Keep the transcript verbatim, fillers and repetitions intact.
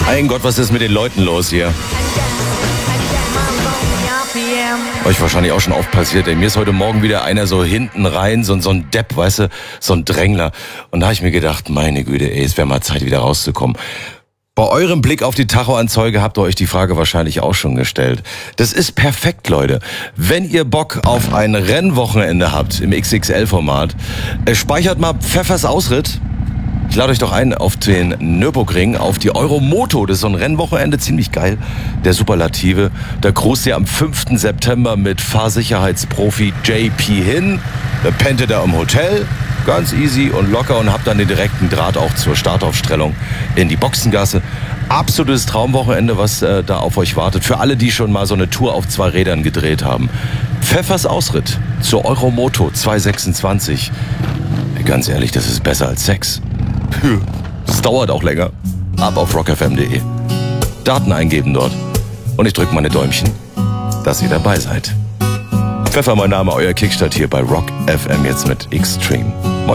Mein Gott, was ist mit den Leuten los hier? Euch wahrscheinlich auch schon oft passiert, ey. Mir ist heute Morgen wieder einer so hinten rein, so, so ein Depp, weißt du, so ein Drängler. Und da habe ich mir gedacht, meine Güte, ey, es wäre mal Zeit, wieder rauszukommen. Bei eurem Blick auf die Tachoanzeige habt ihr euch die Frage wahrscheinlich auch schon gestellt. Das ist perfekt, Leute. Wenn ihr Bock auf ein Rennwochenende habt im X X L-Format, speichert mal Pfeffers Ausritt. Ich lade euch doch ein auf den Nürburgring, auf die Euromoto. Das ist so ein Rennwochenende, ziemlich geil. Der Superlative. Da cruist ihr am fünften September mit Fahrsicherheitsprofi J P hin. Da pennt ihr da im Hotel. Ganz easy und locker und habt dann den direkten Draht auch zur Startaufstellung in die Boxengasse. Absolutes Traumwochenende, was äh, da auf euch wartet. Für alle, die schon mal so eine Tour auf zwei Rädern gedreht haben. Pfeffers Ausritt zur Euromoto zweihundertsechsundzwanzig. Ganz ehrlich, das ist besser als Sex. Das dauert auch länger. Ab auf rock f m punkt d e. Daten eingeben dort. Und ich drücke meine Däumchen, dass ihr dabei seid. Pfeffer, mein Name, euer Kickstart hier bei Rock F M jetzt mit Extreme.